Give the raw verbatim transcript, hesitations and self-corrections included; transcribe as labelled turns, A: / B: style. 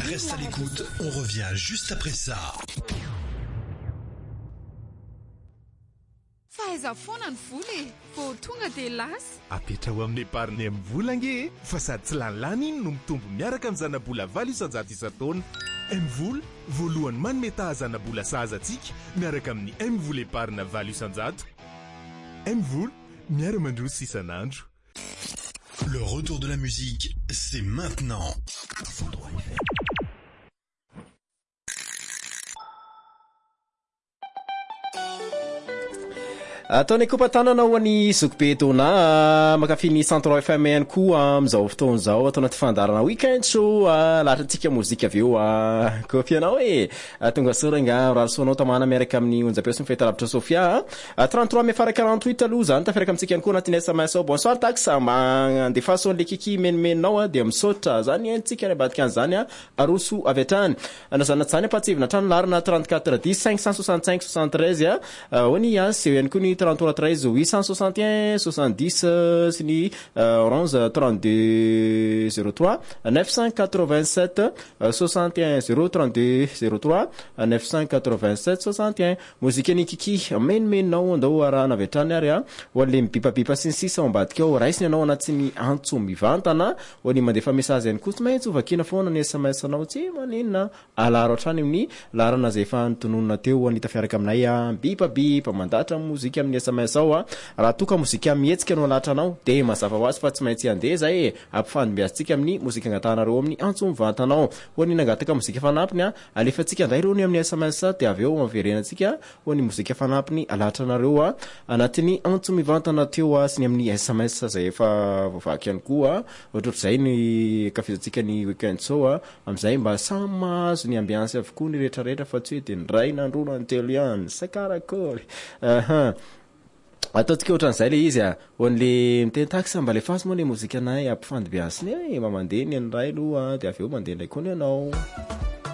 A: Reste à l'écoute, on revient juste après ça.
B: Faiza foana ny vola e, vao tonga dia lasa.
C: Apetrao amin'ny épargne amin'ny vola nge, fa sady tsy lanilany iny no mitombo miaraka amin'ny zana-bola valo isan-jato isan-taona. M-vola, voalohany manome tahazana-bola sahazatsika miaraka amin'ny M-vola épargne valo isan-jato. M-vola, miara-mandroso isan'andro.
A: Le retour de la musique, c'est maintenant.
D: Ataony kompatanana ho any zokibe tona makafy ny Central F M ihany koa amin'izao fotoana izao atao anaty fandarana weekend show lahatra mozika avy eo kofy anao e tonga soranga ralsonao tamana miaraka amin'ny onjapeo sy mifeta lavitra Sofia trente-trois mai fara quarante-huit aloha zany taferaka amintsika ihany koa anatin'ny S M S ao bonsoir taxa mandefaso le kiki menimeninao dia misaotra zany antsika ny abadika an'izany aroso avy hatrany anazana tsany apatsivina trano larina trente-quatre dix cinq cent soixante-cinq soixante-treize hony aseo ihany koa ny trente-trois treize huit cent soixante et un soixante-dix sy ny orange trente-deux zéro trois neuf cent quatre-vingt-sept soixante et un zéro trente-deux zéro trois neuf cent quatre-vingt-sept soixante et un mozika ny kiki menimeninao andao arahana avy hatrany ary a ho an'le mipipapipa sy ny sisa ao ambadika ao raisiny anao anaty ny antso mivantana ho any mandefa message ihany koa tsy maintsy ovakina foana ny S M S anao tsy maninona alaro hatrany amin'ny larana zay efa nitononona teo anita fiaraka aminay a bipabipa mandatra mozika amin'ny S M S ao raha toka mozika mihetsika no alatra anao de mazava ho azy fa tsy maintsy andeha zay ampifandimbiazitsika amin'ny mozika angatanareo amin'ny antso mivantanao ho any nangataka mozika fanampiny a alefatsika ndray rony amin'ny S M S de avy eo averenantsika ho any mozika fanampiny alatra anareo a anatin'ny antso mivantana teo a sy ny amin'ny S M S zay efa voavaky ihany koa ohatrohatr'izay ny kafizatsika ny weekend show a am'izay mba samy mahazo ny ambiance avokoa ny rehetrarehetra fa tsy hoe de ndray nandro nantelo ihany sakarakory aha ataotsika ohatran'izay le izy a on'le miteny taxa mba lefaso moa le mozika anay ampifandimbiasiny e mamandeny any ray aloha de avy eo mandeha ndray koa ny anao